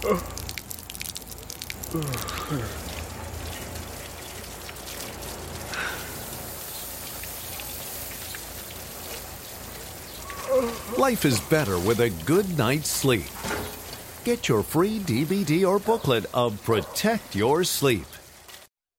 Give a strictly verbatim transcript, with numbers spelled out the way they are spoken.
Life is better with a good night's sleep. Get your free D V D or booklet of Protect Your Sleep